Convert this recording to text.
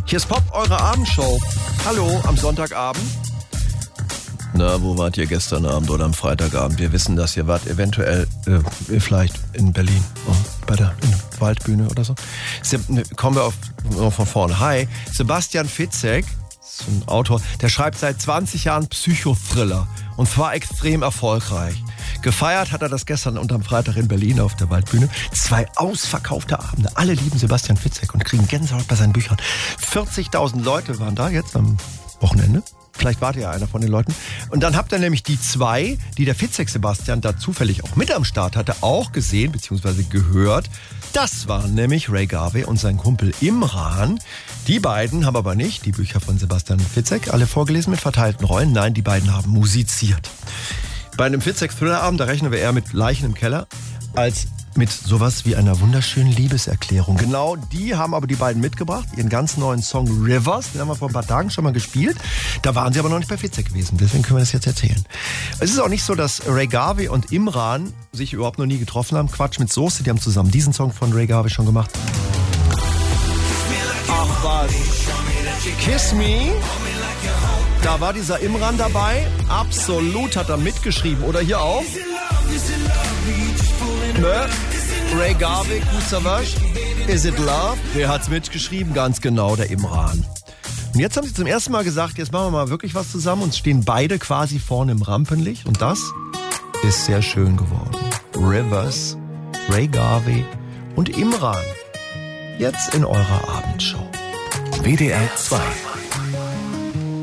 Hier ist Pop, eure Abendshow. Hallo, am Sonntagabend. Na, wo wart ihr gestern Abend oder am Freitagabend? Wir wissen das, ihr wart eventuell vielleicht in Berlin, in der Waldbühne oder so. Kommen wir von vorne. Hi, Sebastian Fitzek, ist ein Autor, der schreibt seit 20 Jahren Psychothriller und zwar extrem erfolgreich. Gefeiert hat er das gestern und am Freitag in Berlin auf der Waldbühne. 2 ausverkaufte Abende. Alle lieben Sebastian Fitzek und kriegen Gänsehaut bei seinen Büchern. 40.000 Leute waren da jetzt am Wochenende. Vielleicht wart ihr einer von den Leuten. Und dann habt ihr nämlich die 2, die der Fitzek Sebastian da zufällig auch mit am Start hatte, auch gesehen bzw. gehört. Das waren nämlich Ray Garvey und sein Kumpel Imran. Die beiden haben aber nicht die Bücher von Sebastian Fitzek alle vorgelesen mit verteilten Rollen. Nein, die beiden haben musiziert. Bei einem Fitzek-Thriller-Abend, da rechnen wir eher mit Leichen im Keller, als mit sowas wie einer wunderschönen Liebeserklärung. Genau, die haben aber die beiden mitgebracht, ihren ganz neuen Song Rivers, den haben wir vor ein paar Tagen schon mal gespielt. Da waren sie aber noch nicht bei Fitzek gewesen, deswegen können wir das jetzt erzählen. Es ist auch nicht so, dass Ray Garvey und Imran sich überhaupt noch nie getroffen haben. Quatsch mit Soße, die haben zusammen diesen Song von Ray Garvey schon gemacht. Ach was. Kiss Me. Da war dieser Imran dabei. Absolut hat er mitgeschrieben. Oder hier auch. Ne? Ray Garvey, Kusavash. Is it love? Der hat's mitgeschrieben, ganz genau, der Imran. Und jetzt haben sie zum ersten Mal gesagt, jetzt machen wir mal wirklich was zusammen und stehen beide quasi vorne im Rampenlicht. Und das ist sehr schön geworden. Rivers, Ray Garvey und Imran. Jetzt in eurer Abendshow. WDR 2.